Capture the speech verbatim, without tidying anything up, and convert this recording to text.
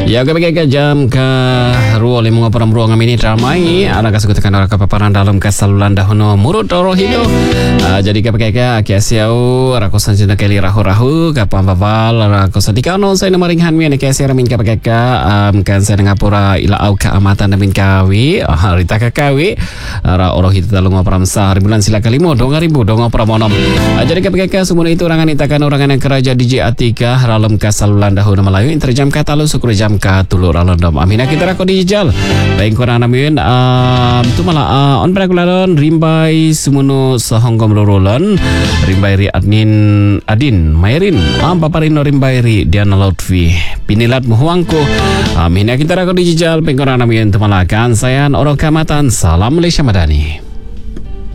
Ya, kebagi jam ke ruang lima orang ruang ini ramai. Ada kasih tekan orang kepaparan dalam kesalulan dahulu murut orang hidup. Jadi kebagi kiasiau rakusan cinta kali rahu-rahu kapam babal rakusan dikano saya nama ringhan mi kiasiau ramin kebagi kan saya Singapura ila au keamatan damin kawi rita kakawi orang hidup dalam ngoperam sehari bulan sila kelima dong ribu dong ngoperam monom. Jadi kebagi semua itu orangan itakan orangan yang kerja D J Atika dalam kesalulan dahulu Melayu interjam kata lu syukur jam ka tulur alondom amina kita rako digital baik korang namin um, tu malah uh, on perakulan rimbai sumuno sahonggom lorolan rimbai ri adnin adin mairin am paparino rimbai ri diana lautvi pinilat muhuangko amina kita rako digital baik korang namin tu malah kan sayan orang kamatan salam Malaysia Madani.